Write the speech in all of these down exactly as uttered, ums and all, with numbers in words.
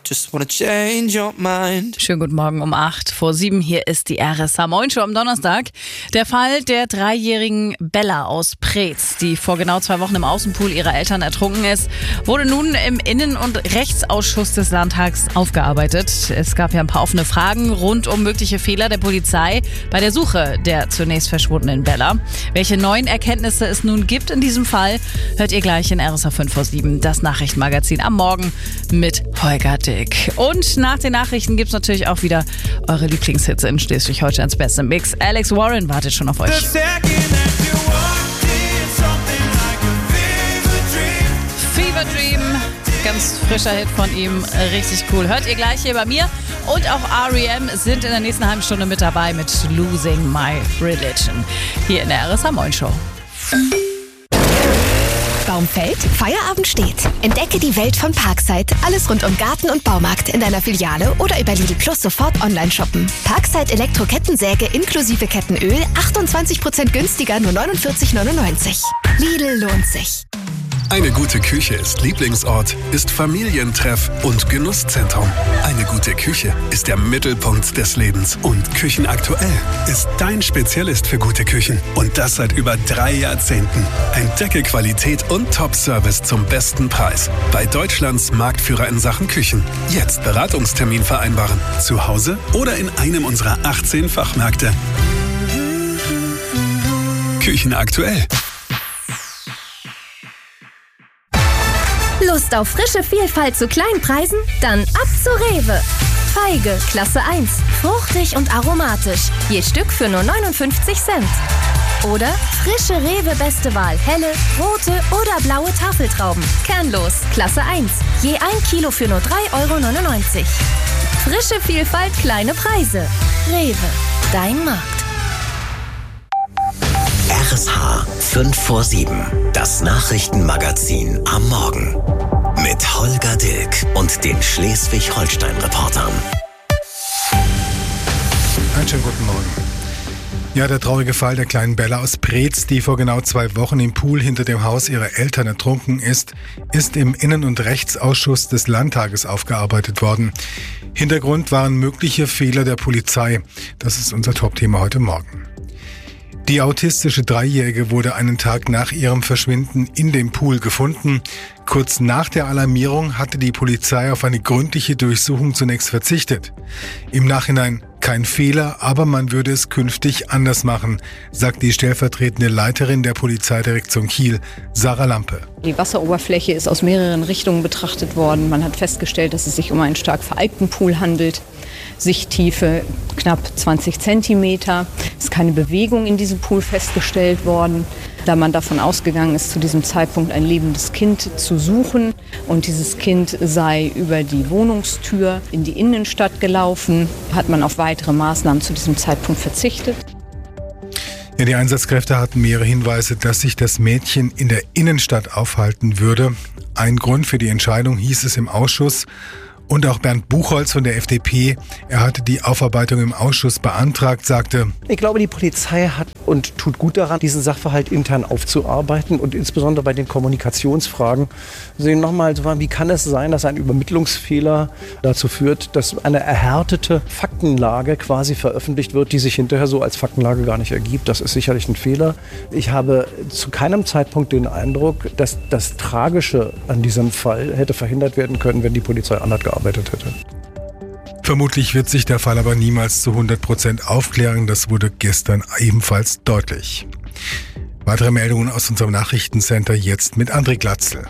just wanna change your mind. Schönen guten Morgen um acht vor sieben. Hier ist die R S H Moin Show am Donnerstag. Der Fall der dreijährigen Bella aus Preetz, die vor genau zwei Wochen im Außenpool ihrer Eltern ertrunken ist, wurde nun im Innen- und Rechtsausschuss des Landtags aufgearbeitet. Es gab ja ein paar offene Fragen rund um mögliche Fehler der Polizei bei der Suche der zunächst verschwundenen Bella. Welche neuen Erkenntnisse es nun gibt in diesem Fall, hört ihr gleich in R S H fünf vor sieben, das Nachrichtenmagazin am Morgen mit Holger Dick. Und nach den Nachrichten gibt's natürlich auch wieder eure Lieblingshits in Schleswig-Holsteins beste Mix. Alex Warren wartet schon auf euch. Fever Dream, ganz frischer Hit von ihm, richtig cool. Hört ihr gleich hier bei mir. Und auch R E M sind in der nächsten halben Stunde mit dabei mit Losing My Religion. Hier in der R S H Moin Show. Baum fällt, Feierabend steht. Entdecke die Welt von Parkside. Alles rund um Garten und Baumarkt in deiner Filiale oder über Lidl Plus sofort online shoppen. Parkside Elektro-Kettensäge inklusive Kettenöl, achtundzwanzig Prozent günstiger, nur neunundvierzig neunundneunzig. Lidl lohnt sich. Eine gute Küche ist Lieblingsort, ist Familientreff und Genusszentrum. Eine gute Küche ist der Mittelpunkt des Lebens. Und Küchenaktuell ist dein Spezialist für gute Küchen. Und das seit über drei Jahrzehnten. Entdecke Qualität und Top-Service zum besten Preis. Bei Deutschlands Marktführer in Sachen Küchen. Jetzt Beratungstermin vereinbaren. Zu Hause oder in einem unserer achtzehn Fachmärkte. Küchenaktuell. Lust auf frische Vielfalt zu kleinen Preisen? Dann ab zu Rewe. Feige, Klasse eins. Fruchtig und aromatisch. Je Stück für nur neunundfünfzig Cent. Oder frische Rewe Beste Wahl. Helle, rote oder blaue Tafeltrauben. Kernlos, Klasse eins. Je ein Kilo für nur drei Euro neunundneunzig. Frische Vielfalt, kleine Preise. Rewe, dein Markt. R S H fünf vor sieben, das Nachrichtenmagazin am Morgen. Mit Holger Dilk und den Schleswig-Holstein-Reportern. Einen schönen guten Morgen. Ja, der traurige Fall der kleinen Bella aus Preetz, die vor genau zwei Wochen im Pool hinter dem Haus ihrer Eltern ertrunken ist, ist im Innen- und Rechtsausschuss des Landtages aufgearbeitet worden. Hintergrund waren mögliche Fehler der Polizei. Das ist unser Top-Thema heute Morgen. Die autistische Dreijährige wurde einen Tag nach ihrem Verschwinden in dem Pool gefunden. Kurz nach der Alarmierung hatte die Polizei auf eine gründliche Durchsuchung zunächst verzichtet. Im Nachhinein kein Fehler, aber man würde es künftig anders machen, sagt die stellvertretende Leiterin der Polizeidirektion Kiel, Sarah Lampe. Die Wasseroberfläche ist aus mehreren Richtungen betrachtet worden. Man hat festgestellt, dass es sich um einen stark veralkten Pool handelt. Sichttiefe knapp zwanzig Zentimeter. Es ist keine Bewegung in diesem Pool festgestellt worden, da man davon ausgegangen ist, zu diesem Zeitpunkt ein lebendes Kind zu suchen. Und dieses Kind sei über die Wohnungstür in die Innenstadt gelaufen. Hat man auf weitere Maßnahmen zu diesem Zeitpunkt verzichtet. Ja, die Einsatzkräfte hatten mehrere Hinweise, dass sich das Mädchen in der Innenstadt aufhalten würde. Ein Grund für die Entscheidung hieß es im Ausschuss. Und auch Bernd Buchholz von der F D P, er hatte die Aufarbeitung im Ausschuss beantragt, sagte: Ich glaube, die Polizei hat und tut gut daran, diesen Sachverhalt intern aufzuarbeiten und insbesondere bei den Kommunikationsfragen sehen nochmal, wie kann es sein, dass ein Übermittlungsfehler dazu führt, dass eine erhärtete Faktenlage quasi veröffentlicht wird, die sich hinterher so als Faktenlage gar nicht ergibt. Das ist sicherlich ein Fehler. Ich habe zu keinem Zeitpunkt den Eindruck, dass das Tragische an diesem Fall hätte verhindert werden können, wenn die Polizei anders gearbeitet hätte. Vermutlich wird sich der Fall aber niemals zu hundert Prozent aufklären. Das wurde gestern ebenfalls deutlich. Weitere Meldungen aus unserem Nachrichtencenter jetzt mit André Glatzel.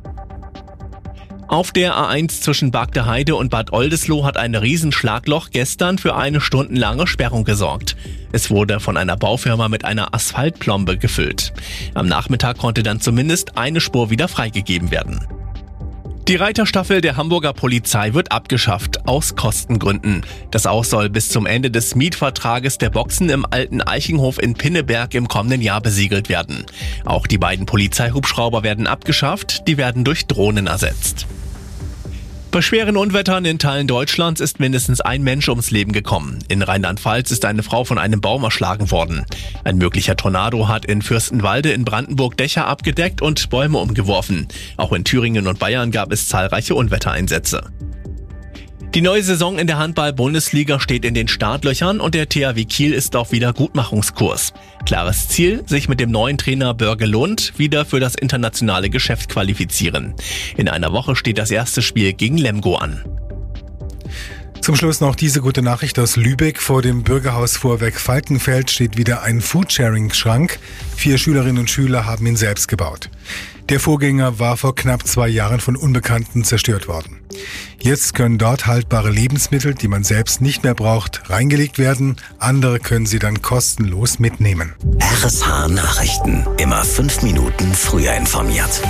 Auf der A eins zwischen Bagdeheide und Bad Oldesloe hat ein Riesenschlagloch gestern für eine stundenlange Sperrung gesorgt. Es wurde von einer Baufirma mit einer Asphaltplombe gefüllt. Am Nachmittag konnte dann zumindest eine Spur wieder freigegeben werden. Die Reiterstaffel der Hamburger Polizei wird abgeschafft, aus Kostengründen. Das Aus soll bis zum Ende des Mietvertrages der Boxen im alten Eichenhof in Pinneberg im kommenden Jahr besiegelt werden. Auch die beiden Polizeihubschrauber werden abgeschafft, die werden durch Drohnen ersetzt. Bei schweren Unwettern in Teilen Deutschlands ist mindestens ein Mensch ums Leben gekommen. In Rheinland-Pfalz ist eine Frau von einem Baum erschlagen worden. Ein möglicher Tornado hat in Fürstenwalde in Brandenburg Dächer abgedeckt und Bäume umgeworfen. Auch in Thüringen und Bayern gab es zahlreiche Unwettereinsätze. Die neue Saison in der Handball-Bundesliga steht in den Startlöchern und der T H W Kiel ist auf Wiedergutmachungskurs. Klares Ziel, sich mit dem neuen Trainer Börge Lund wieder für das internationale Geschäft qualifizieren. In einer Woche steht das erste Spiel gegen Lemgo an. Zum Schluss noch diese gute Nachricht aus Lübeck. Vor dem Bürgerhaus Vorwerk Falkenfeld steht wieder ein Foodsharing-Schrank. Vier Schülerinnen und Schüler haben ihn selbst gebaut. Der Vorgänger war vor knapp zwei Jahren von Unbekannten zerstört worden. Jetzt können dort haltbare Lebensmittel, die man selbst nicht mehr braucht, reingelegt werden. Andere können sie dann kostenlos mitnehmen. R S H Nachrichten. Immer fünf Minuten früher informiert.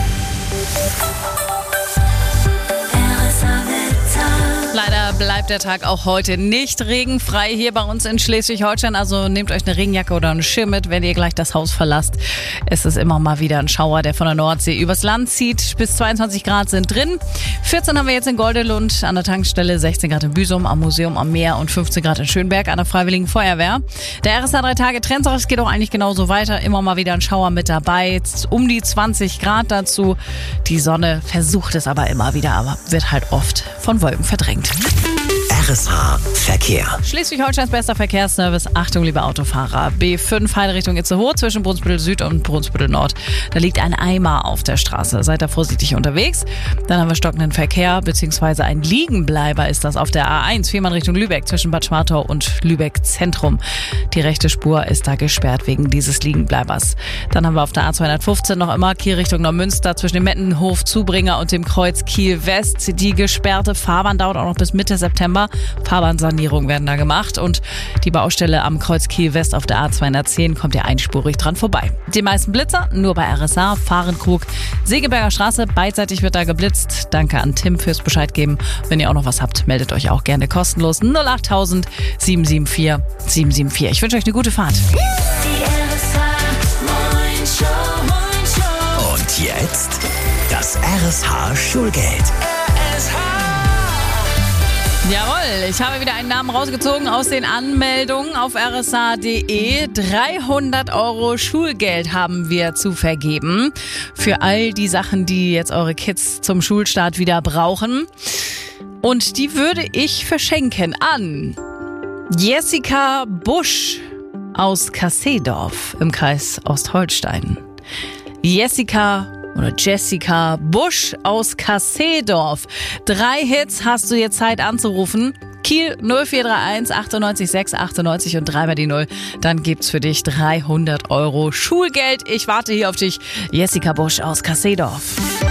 Leider bleibt der Tag auch heute nicht regenfrei hier bei uns in Schleswig-Holstein. Also nehmt euch eine Regenjacke oder einen Schirm mit, wenn ihr gleich das Haus verlasst. Es ist immer mal wieder ein Schauer, der von der Nordsee übers Land zieht. Bis zweiundzwanzig Grad sind drin. vierzehn haben wir jetzt in Goldelund an der Tankstelle, sechzehn Grad in Büsum, am Museum am Meer und fünfzehn Grad in Schönberg an der Freiwilligen Feuerwehr. Der R S H drei Tage Trendsach, es geht auch eigentlich genauso weiter. Immer mal wieder ein Schauer mit dabei. Jetzt um die zwanzig Grad dazu. Die Sonne versucht es aber immer wieder, aber wird halt oft von Wolken verdrängt. R S H Verkehr. Schleswig-Holsteins bester Verkehrsservice. Achtung, liebe Autofahrer. B fünf Heide Richtung Itzehoe zwischen Brunsbüttel Süd und Brunsbüttel Nord. Da liegt ein Eimer auf der Straße. Seid da vorsichtig unterwegs. Dann haben wir stockenden Verkehr, beziehungsweise ein Liegenbleiber ist das auf der A eins. Viermann Richtung Lübeck zwischen Bad Schwartau und Lübeck Zentrum. Die rechte Spur ist da gesperrt wegen dieses Liegenbleibers. Dann haben wir auf der A zweihundertfünfzehn noch immer Kiel Richtung Neumünster zwischen dem Mettenhof Zubringer und dem Kreuz Kiel West. Die gesperrte Fahrbahn dauert auch noch bis Mitte September. Fahrbahnsanierungen werden da gemacht und die Baustelle am Kreuz Kiel West auf der A zweihundertzehn kommt ja einspurig dran vorbei. Die meisten Blitzer nur bei R S H, Fahrenkrug, Segeberger Straße, beidseitig wird da geblitzt. Danke an Tim fürs Bescheid geben. Wenn ihr auch noch was habt, meldet euch auch gerne kostenlos null achttausend sieben sieben vier sieben sieben vier. Ich wünsche euch eine gute Fahrt. Und jetzt das R S H Schulgeld. Jawohl, ich habe wieder einen Namen rausgezogen aus den Anmeldungen auf r s h punkt d e. dreihundert Euro Schulgeld haben wir zu vergeben für all die Sachen, die jetzt eure Kids zum Schulstart wieder brauchen. Und die würde ich verschenken an Jessica Busch aus Kasseedorf im Kreis Ostholstein. Jessica Oder Jessica Busch aus Kasseedorf. Drei Hits hast du jetzt Zeit anzurufen. Kiel null vier drei eins achtundneunzig sechs achtundneunzig und dreimal die null. Dann gibt's für dich dreihundert Euro Schulgeld. Ich warte hier auf dich. Jessica Busch aus Kasseedorf.